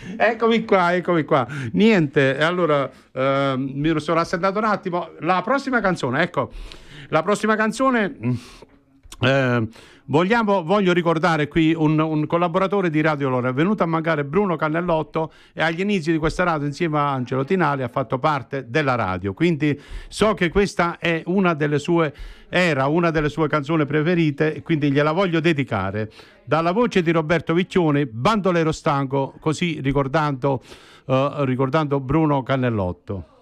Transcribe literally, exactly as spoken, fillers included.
Eccomi qua, eccomi qua. Niente, e allora eh, mi sono assentato un attimo. La prossima canzone, ecco, la prossima canzone. Eh, vogliamo, voglio ricordare qui un, un collaboratore di Radio Lora. È venuto a mancare Bruno Cannellotto e agli inizi di questa radio insieme a Angelo Tinali ha fatto parte della radio, quindi so che questa è una delle sue era una delle sue canzoni preferite e quindi gliela voglio dedicare dalla voce di Roberto Viccioni, Bandolero stanco, così ricordando, uh, ricordando Bruno Cannellotto.